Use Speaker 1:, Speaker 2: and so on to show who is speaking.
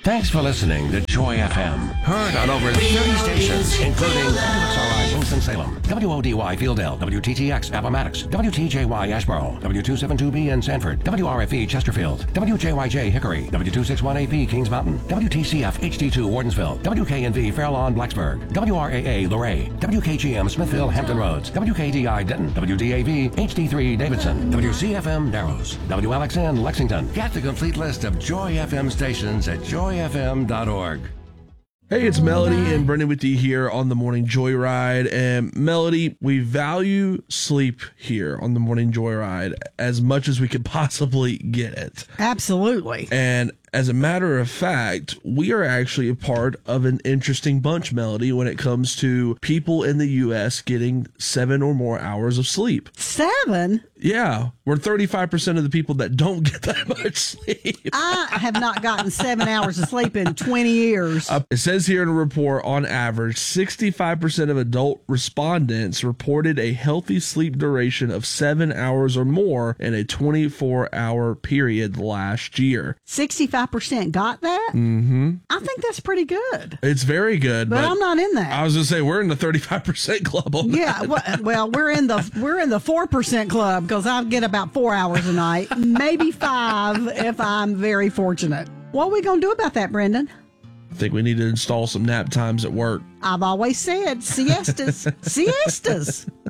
Speaker 1: Thanks for listening to Joy FM. Heard on over 30 stations, including WXRI Winston-Salem, WODY Fieldale, WTTX Appomattox, WTJY Asheboro, W272B in Sanford, WRFE Chesterfield, WJYJ Hickory, W261AP Kings Mountain, WTCF HD2 Wardensville, WKNV Fair Lawn Blacksburg, WRAA Luray, WKGM Smithville Hampton Roads, WKDI Denton, WDAV HD3 Davidson, WCFM Narrows, WLXN Lexington. Get the complete list of Joy FM stations at joyfm.org.
Speaker 2: Hey, it's Melody and Brendan with you here on the Morning Joyride. And Melody, we value sleep here on the Morning Joyride as much as we could possibly get it.
Speaker 3: Absolutely.
Speaker 2: And as a matter of fact, we are actually a part of an interesting bunch, Melody, when it comes to people in the U.S. getting 7 or more hours of sleep.
Speaker 3: 7?
Speaker 2: Yeah, we're 35% of the people that don't get that much sleep.
Speaker 3: I have not gotten 7 hours of sleep in 20 years.
Speaker 2: It says here in a report, on average, 65% of adult respondents reported a healthy sleep duration of 7 hours or more in a 24-hour period last year.
Speaker 3: 65% got that?
Speaker 2: Mm-hmm.
Speaker 3: I think that's pretty good.
Speaker 2: It's very good.
Speaker 3: But I'm not in that.
Speaker 2: I was going to say, we're in the 35% club on
Speaker 3: that. Yeah, well, we're in the 4% club because I get about 4 hours a night, maybe 5 if I'm very fortunate. What are we going to do about that, Brendan?
Speaker 2: I think we need to install some nap times at work.
Speaker 3: I've always said siestas. Siestas.